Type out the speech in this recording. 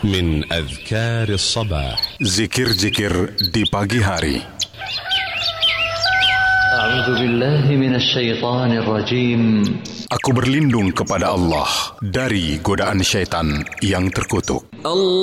من أذكار الصباح. Zikir-zikir di pagi hari. أعوذ بالله من الشيطان الرجيم. Aku berlindung kepada Allah dari godaan syaitan yang terkutuk.